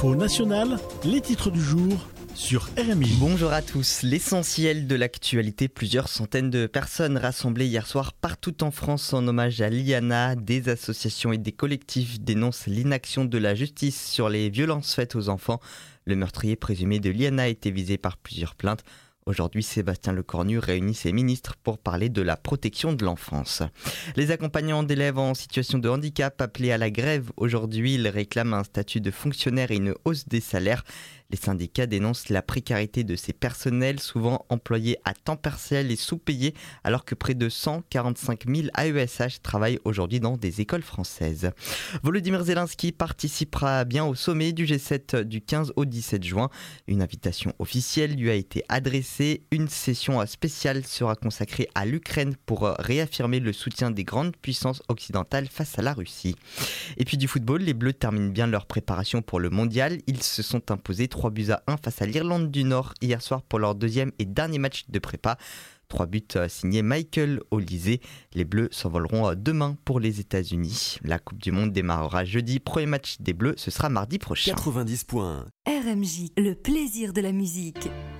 L'info nationale, les titres du jour sur RMI. Bonjour à tous. L'essentiel de l'actualité, plusieurs centaines de personnes rassemblées hier soir partout en France en hommage à Liana. Des associations et des collectifs dénoncent l'inaction de la justice sur les violences faites aux enfants. Le meurtrier présumé de Liana a été visé par plusieurs plaintes. Aujourd'hui, Sébastien Lecornu réunit ses ministres pour parler de la protection de l'enfance. Les accompagnants d'élèves en situation de handicap appelés à la grève aujourd'hui, ils réclament un statut de fonctionnaire et une hausse des salaires. Les syndicats dénoncent la précarité de ces personnels, souvent employés à temps partiel et sous-payés, alors que près de 145 000 AESH travaillent aujourd'hui dans des écoles françaises. Volodymyr Zelensky participera bien au sommet du G7 du 15 au 17 juin. Une invitation officielle lui a été adressée. Une session spéciale sera consacrée à l'Ukraine pour réaffirmer le soutien des grandes puissances occidentales face à la Russie. Et puis du football, les Bleus terminent bien leur préparation pour le mondial. Ils se sont imposés 3-1 face à l'Irlande du Nord hier soir pour leur deuxième et dernier match de prépa. 3 buts signés Michael Olise. Les Bleus s'envoleront demain pour les États-Unis. La Coupe du Monde démarrera jeudi. Premier match des Bleus, ce sera mardi prochain. 90 points. RMJ, le plaisir de la musique.